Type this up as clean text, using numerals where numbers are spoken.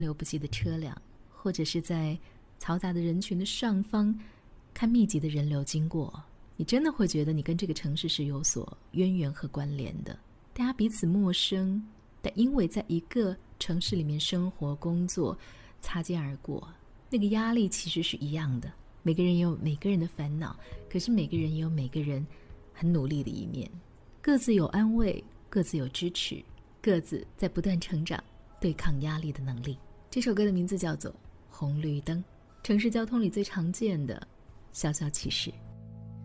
流不息的车辆，或者是在嘈杂的人群的上方看密集的人流经过，你真的会觉得你跟这个城市是有所渊源和关联的。大家彼此陌生，但因为在一个城市里面生活工作，擦肩而过，那个压力其实是一样的。每个人也有每个人的烦恼，可是每个人也有每个人很努力的一面，各自有安慰，各自有支持，各自在不断成长，对抗压力的能力。这首歌的名字叫做《红绿灯》，城市交通里最常见的小小启示。